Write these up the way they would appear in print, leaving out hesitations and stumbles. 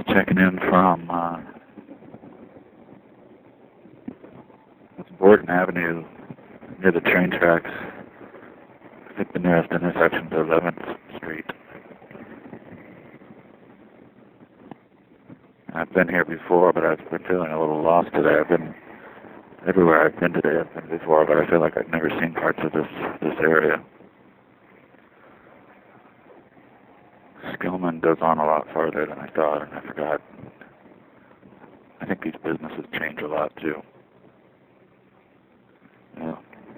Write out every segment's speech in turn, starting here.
checking in from Borden Avenue near the train tracks. I think the nearest intersection is 11th Street. I've been here before, but I've been feeling a little lost today. I've been everywhere I've been today. I've been before, but I feel like I've never seen parts of this area. Skillman goes on a lot farther than I thought, and I forgot. I think these businesses change a lot too. Yeah.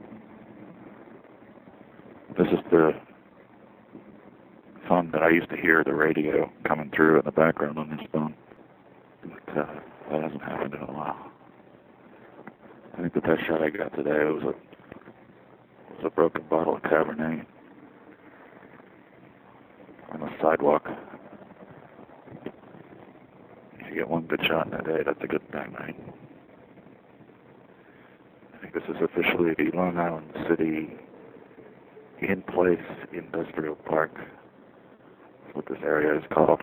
This is the phone that I used to hear the radio coming through in the background on this phone. But that hasn't happened in a while. I think the best shot I got today was a broken bottle of Cabernet on the sidewalk. If you get one good shot in a day, that's a good thing, right? I think this is officially the Long Island City In Place Industrial Park. That's what this area is called.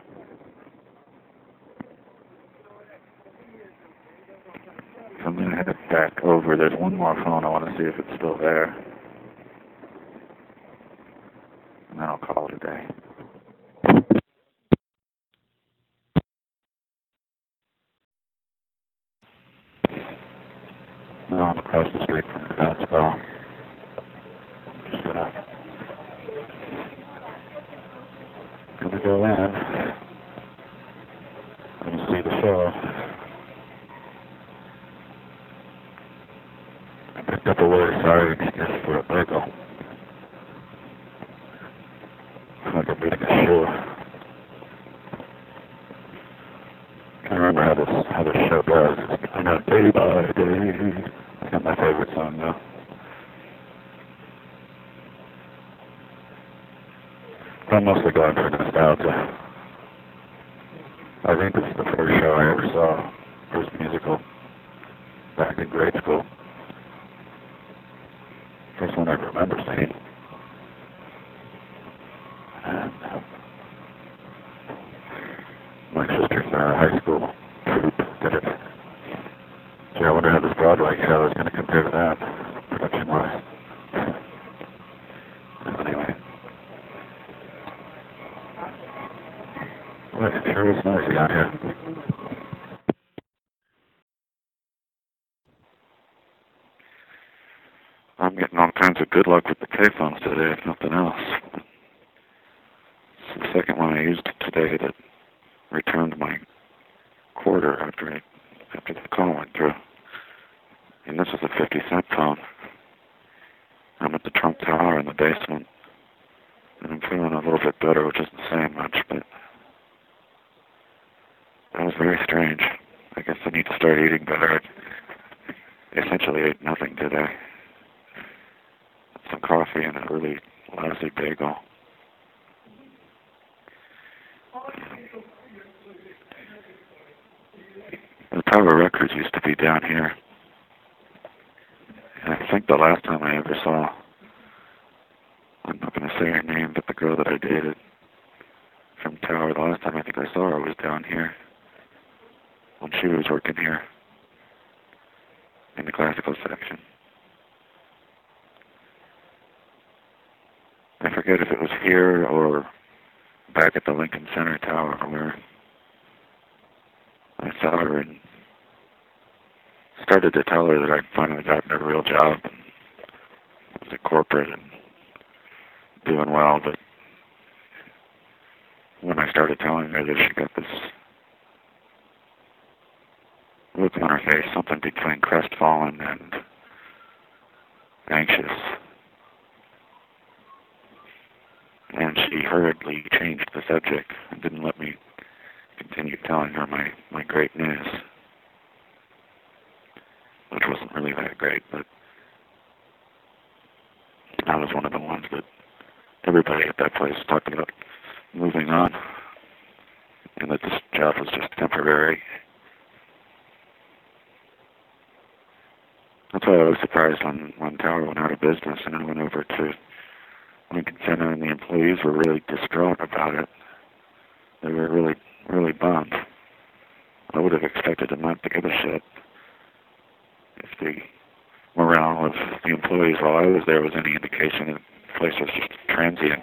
So I'm going to head back over. There's one more phone. I want to see if it's still there. And then I'll call it a day. No, I'm across the street from the basketball. Just gonna go in and see the show. I picked up a really sorry excuse for a bagel. Like I'm reading a shoe. I can't remember how this show goes. I know day by day. It's not my favorite song though. I'm mostly going for nostalgia. I think this is the first show I ever saw, first musical, back in grade school. First one I remember seeing. And my sister's high school troupe did it. Gee, I wonder how this Broadway show is going to compare to that, production-wise. Anyway. Well, it sure is noisy out here. I'm getting all kinds of good luck with the payphones today, if nothing else. It's the second one I used today that returned my quarter after the call went through. And this is a 50-cent phone. I'm at the Trump Tower in the basement, and I'm feeling a little bit better, which isn't saying much, but that was very strange. I guess I need to start eating better. I essentially ate nothing today. Some coffee and a really lousy bagel. The Tower Records used to be down here. And I think the last time I ever saw, I'm not going to say her name, but the girl that I dated from Tower, the last time I think I saw her was down here when she was working here in the classical section. I forget if it was here or back at the Lincoln Center Tower where I saw her and started to tell her that I'd finally gotten a real job and was at corporate and doing well, but when I started telling her that she got this look on her face, something between crestfallen and anxious, and she hurriedly changed the subject and didn't let me continue telling her my great news, which wasn't really that great, but I was one of the ones that everybody at that place talked about moving on, and that this job was just temporary. That's why I was surprised when Tower went out of business and I went over to Lincoln Center, and the employees were really distraught about it. They were really, really bummed. give a shit if the morale of the employees while I was there was any indication that the place was just transient.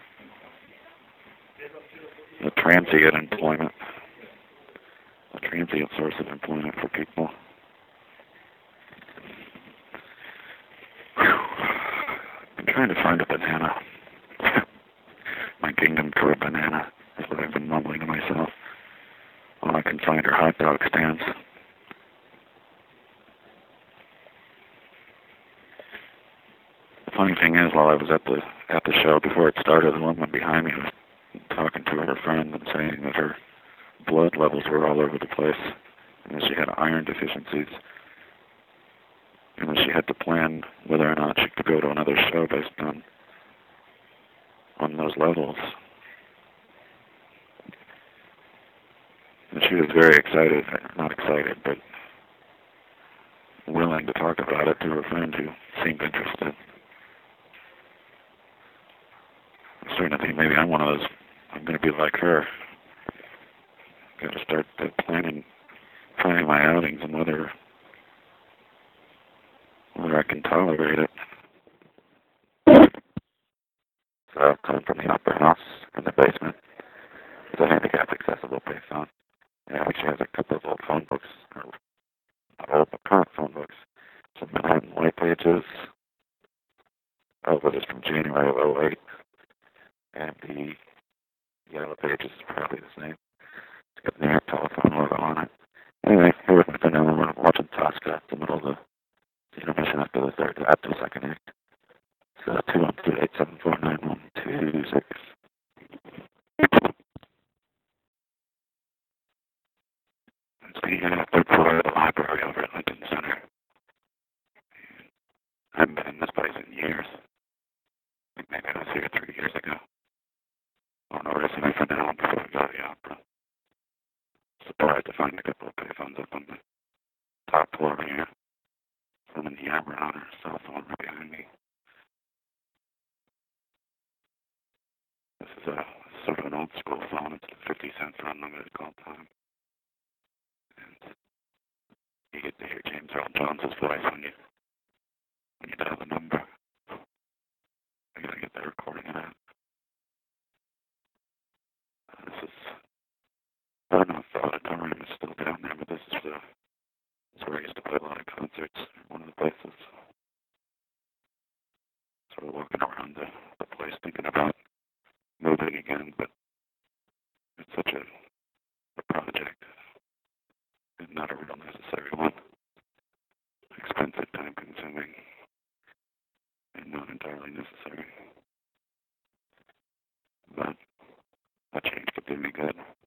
A transient employment. A transient source of employment for people. Whew. I'm trying to find a banana. My Kingdom Tour banana is what I've been mumbling to myself. All I can find are hot dog stands. The funny thing is, while I was at the show before it started, the woman behind me was talking to her friend and saying that her blood levels were all over the place and that she had iron deficiencies and that she had to plan whether or not she could go to another show based on those levels. And she was very excited, not excited, but willing to talk about it to her friend who seemed interested. I'm starting to think maybe I'm one of those, I'm going to be like her. Got to start planning my outings and whether I can tolerate it. So coming from the Opera House in the basement, it's a handicap accessible payphone. It actually has a couple of old phone books, or not old, but current phone books. Some Manhattan White Pages. This is from January of 08. And the Yellow Pages is probably the same. It's got the New York Telephone logo on it. Anyway, here with my friend, we're watching Tosca at the middle of the intermission after the second act. So 212-874-9126. It's the third floor of the library over at Lincoln Center. I haven't been in this place in years. I think maybe I was here 3 years ago. Oh no, we're listening for now before we go to the opera. Surprised to find a couple of payphones up on the top floor here. One in the Aberron or south one right behind me. This is a sort of an old school phone. It's a 50-cent unlimited call time. And you get to hear James Earl Jones' voice when you dial the number. I gotta get the recording of that. This is, I don't know if the auditorium is still down there, but this is where I used to play a lot of concerts. One of the places. Sort of walking around the place thinking about moving again, but it's such a project and not a real necessary one. Expensive, time consuming, and not entirely necessary. But a change could do me good.